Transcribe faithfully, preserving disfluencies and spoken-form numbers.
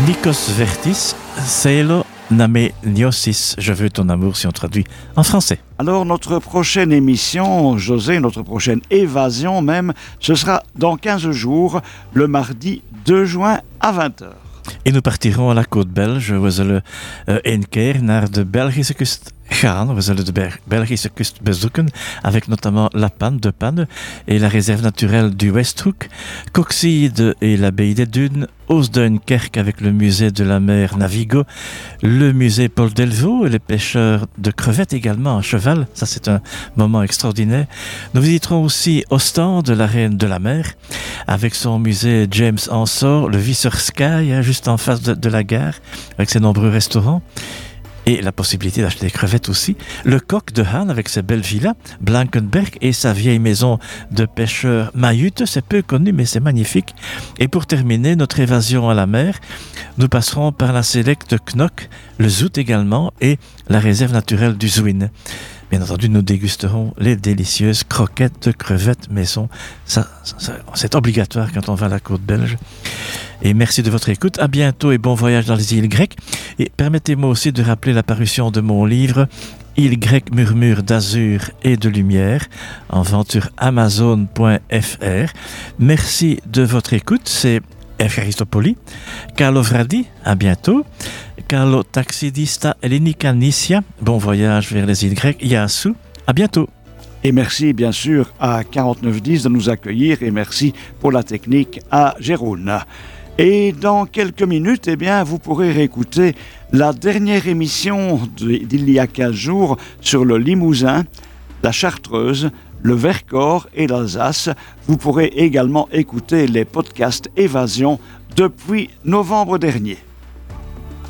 Nikos Vertis, Celo Name Niosis, je veux ton amour si on traduit en français. Alors notre prochaine émission, José, notre prochaine évasion même, ce sera dans quinze jours, le mardi deux juin à vingt heures. Et nous partirons à la côte belge. We zullen uh, een keer naar de Belgische kust gaan. We zullen de Ber- Belgische kust bezoeken, avec notamment La Panne, de Panne, et la réserve naturelle du Westhoek, Coxyde et l'abbaye des Dunes, Oostduinkerk avec le musée de la mer Navigo, le musée Paul Delvaux et les pêcheurs de crevettes également à cheval. Ça, c'est un moment extraordinaire. Nous visiterons aussi Ostende, la reine de la mer, avec son musée James Ensor, le Visser Sky, hein, juste en face de, de la gare, avec ses nombreux restaurants. Et la possibilité d'acheter des crevettes aussi. Le Coq de Han avec ses belles villas, Blankenberg et sa vieille maison de pêcheur Mayotte, c'est peu connu mais c'est magnifique. Et pour terminer notre évasion à la mer, nous passerons par la sélecte Knock, le Zout également et la réserve naturelle du Zwin. Bien entendu, nous dégusterons les délicieuses croquettes de crevettes maison. Ça, ça, c'est obligatoire quand on va à la côte belge. Et merci de votre écoute. À bientôt et bon voyage dans les îles grecques. Et permettez-moi aussi de rappeler la parution de mon livre Îles grecques murmures d'azur et de lumière en vente sur amazon point f r. Merci de votre écoute. C'est Efcharistopoli, Carlo Vradi. À bientôt. Carlo Taxidista Elenika Nissia. Bon voyage vers les îles grecques. Yassou. À bientôt. Et merci bien sûr à quarante-neuf dix de nous accueillir et merci pour la technique à Jérôme. Et dans quelques minutes, eh bien, vous pourrez réécouter la dernière émission d'il y a quinze jours sur le Limousin, la Chartreuse, le Vercors et l'Alsace. Vous pourrez également écouter les podcasts Évasion depuis novembre dernier.